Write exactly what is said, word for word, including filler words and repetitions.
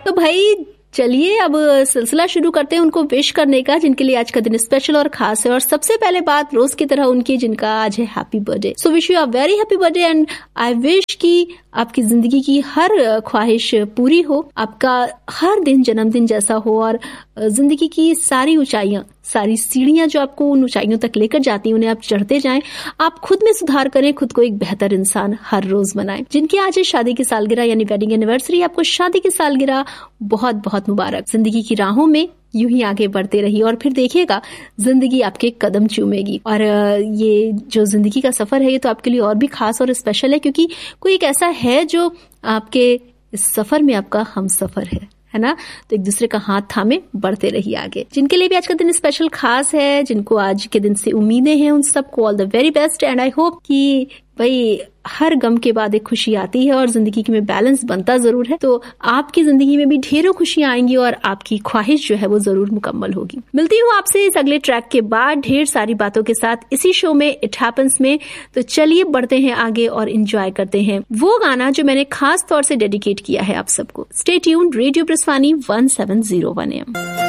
तो भाई चलिए अब सिलसिला शुरू करते हैं उनको विश करने का, जिनके लिए आज का दिन स्पेशल और खास है। और सबसे पहले बात रोज की तरह उनकी, जिनका आज है happy birthday. So wish you a very happy birthday and I wish कि आपकी जिंदगी की हर ख्वाहिश पूरी हो, आपका हर दिन जन्मदिन जैसा हो, और जिंदगी की सारी ऊंचाइयां, सारी सीढ़ियां जो आपको उन ऊंचाइयों तक लेकर जाती हैं, उन्हें आप चढ़ते जाएं। आप खुद में सुधार करें, खुद को एक बेहतर इंसान हर रोज बनाएं। जिनकी आज है शादी की सालगिरह यानी वेडिंग एनिवर्सरी, आपको शादी की सालगिरह बहुत बहुत मुबारक। जिंदगी की राहों में यूं ही आगे बढ़ते रहिए और फिर देखिएगा जिंदगी आपके कदम चूमेगी। और ये जो जिंदगी का सफर है ये तो आपके लिए और भी खास और स्पेशल है, क्योंकि कोई एक ऐसा है जो आपके इस सफर में आपका हम सफर है है ना। तो एक दूसरे का हाथ थामे बढ़ते रहिए आगे। जिनके लिए भी आज का दिन स्पेशल खास है, जिनको आज के दिन से उम्मीदें हैं, उन सबको all the very best. And I hope कि भाई हर गम के बाद एक खुशी आती है और जिंदगी में बैलेंस बनता जरूर है। तो आपकी जिंदगी में भी ढेरों खुशियां आएंगी और आपकी ख्वाहिश जो है वो जरूर मुकम्मल होगी। मिलती हूँ आपसे इस अगले ट्रैक के बाद ढेर सारी बातों के साथ इसी शो में इट हैपेंस में। तो चलिए बढ़ते हैं आगे और एंजॉय करते हैं वो गाना जो मैंने खास तौर से डेडिकेट किया है आप सबको। Stay tuned, radio प्रस्वानी one seven zero one M.